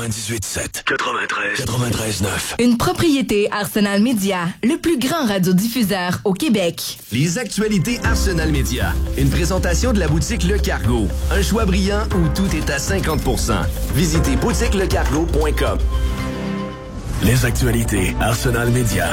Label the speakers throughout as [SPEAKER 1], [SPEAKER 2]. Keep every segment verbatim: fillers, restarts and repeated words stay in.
[SPEAKER 1] quatre-vingt-dix-huit sept, quatre-vingt-treize, quatre-vingt-treize neuf.
[SPEAKER 2] Une propriété Arsenal Média, le plus grand radiodiffuseur au Québec.
[SPEAKER 3] Les actualités Arsenal Média. Une présentation de la boutique Le Cargo. Un choix brillant où tout est à cinquante pour cent. Visitez boutique le cargo point com.
[SPEAKER 1] Les actualités Arsenal Média.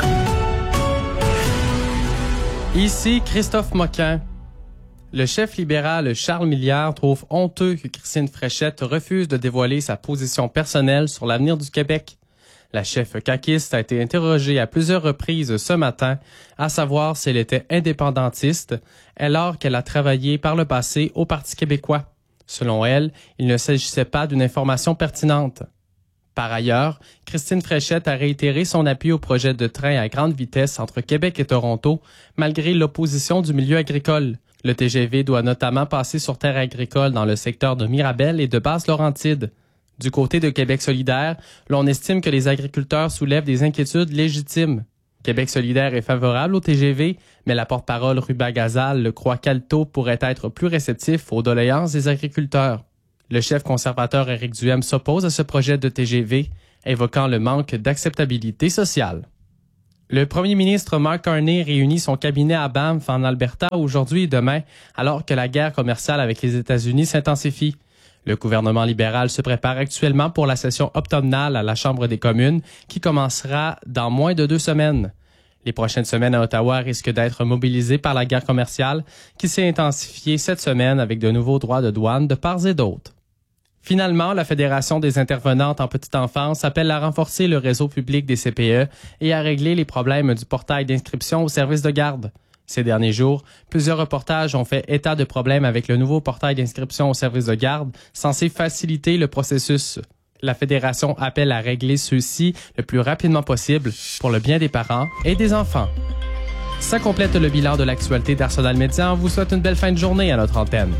[SPEAKER 4] Ici Christophe Moquin. Le chef libéral Charles Milliard trouve honteux que Christine Fréchette refuse de dévoiler sa position personnelle sur l'avenir du Québec. La chef caquiste a été interrogée à plusieurs reprises ce matin, à savoir si elle était indépendantiste, alors qu'elle a travaillé par le passé au Parti québécois. Selon elle, il ne s'agissait pas d'une information pertinente. Par ailleurs, Christine Fréchette a réitéré son appui au projet de train à grande vitesse entre Québec et Toronto, malgré l'opposition du milieu agricole. Le T G V doit notamment passer sur terre agricole dans le secteur de Mirabel et de Basse-Laurentide. Du côté de Québec solidaire, l'on estime que les agriculteurs soulèvent des inquiétudes légitimes. Québec solidaire est favorable au T G V, mais la porte-parole Ruba Gazal croit qu'Alto pourrait être plus réceptif aux doléances des agriculteurs. Le chef conservateur Éric Duhem s'oppose à ce projet de T G V, évoquant le manque d'acceptabilité sociale. Le premier ministre Mark Carney réunit son cabinet à Banff, en Alberta, aujourd'hui et demain, alors que la guerre commerciale avec les États-Unis s'intensifie. Le gouvernement libéral se prépare actuellement pour la session automnale à la Chambre des communes, qui commencera dans moins de deux semaines. Les prochaines semaines à Ottawa risquent d'être mobilisées par la guerre commerciale, qui s'est intensifiée cette semaine avec de nouveaux droits de douane de part et d'autre. Finalement, la Fédération des intervenantes en petite enfance appelle à renforcer le réseau public des C P E et à régler les problèmes du portail d'inscription au service de garde. Ces derniers jours, plusieurs reportages ont fait état de problèmes avec le nouveau portail d'inscription au service de garde, censé faciliter le processus. La Fédération appelle à régler ceux-ci le plus rapidement possible pour le bien des parents et des enfants. Ça complète le bilan de l'actualité d'Arsenal Média. On vous souhaite une belle fin de journée à notre antenne.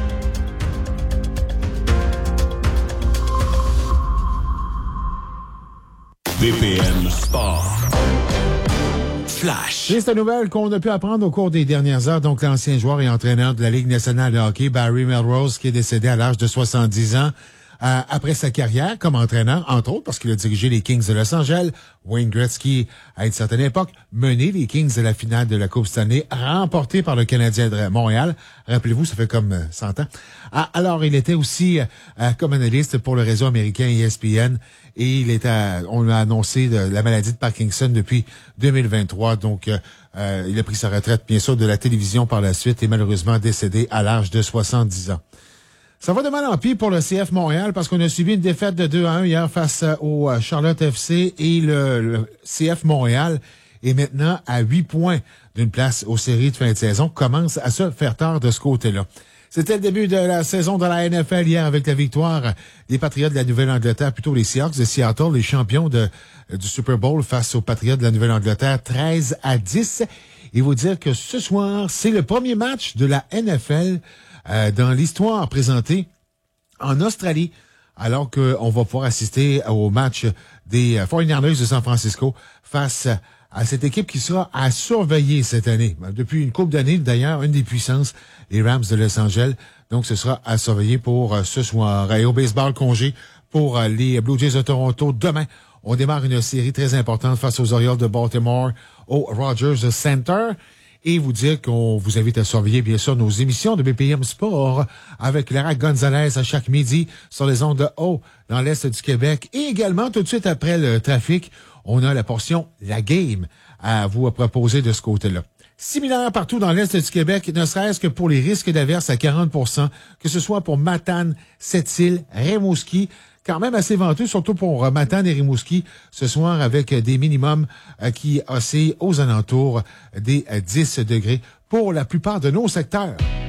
[SPEAKER 1] V P N Sport. Flash.
[SPEAKER 5] C'est une nouvelle qu'on a pu apprendre au cours des dernières heures. Donc, l'ancien joueur et entraîneur de la Ligue nationale de hockey, Barry Melrose, qui est décédé à l'âge de soixante-dix ans. Euh, après sa carrière comme entraîneur, entre autres, parce qu'il a dirigé les Kings de Los Angeles, Wayne Gretzky, à une certaine époque, mené les Kings à la finale de la Coupe Stanley, remportée par le Canadien de Montréal. Rappelez-vous, ça fait comme cent ans. Ah, alors, il était aussi euh, comme analyste pour le réseau américain E S P N, et il était, on a annoncé de, la maladie de Parkinson depuis deux mille vingt-trois. Donc, euh, euh, il a pris sa retraite, bien sûr, de la télévision par la suite et malheureusement décédé à l'âge de soixante-dix ans. Ça va de mal en pis pour le C F Montréal parce qu'on a subi une défaite de deux à un hier face au Charlotte F C et le, le C F Montréal est maintenant à huit points d'une place aux séries de fin de saison, commence à se faire tard de ce côté-là. C'était le début de la saison de la N F L hier avec la victoire des Patriotes de la Nouvelle-Angleterre, plutôt les Seahawks de Seattle, les champions de, du Super Bowl face aux Patriotes de la Nouvelle-Angleterre, treize à dix. Et vous dire que ce soir, c'est le premier match de la N F L Euh, dans l'histoire présentée en Australie, alors qu'on va pouvoir assister au match des forty-niners de San Francisco face à cette équipe qui sera à surveiller cette année. Depuis une couple d'années, d'ailleurs, une des puissances, les Rams de Los Angeles. Donc, ce sera à surveiller pour euh, ce soir. Et au baseball, congé pour euh, les Blue Jays de Toronto. Demain, on démarre une série très importante face aux Orioles de Baltimore au Rogers Center. Et vous dire qu'on vous invite à surveiller, bien sûr, nos émissions de B P M Sport avec Lara Gonzalez à chaque midi sur les ondes de haut dans l'Est du Québec. Et également, tout de suite après le trafic, on a la portion La Game à vous proposer de ce côté-là. Similaire partout dans l'Est du Québec, ne serait-ce que pour les risques d'averse à quarante pour cent, que ce soit pour Matane, Sept-Îles, Rimouski, quand même assez venteux, surtout pour Matane et Rimouski, ce soir avec des minimums qui oscillent aux alentours des dix degrés pour la plupart de nos secteurs.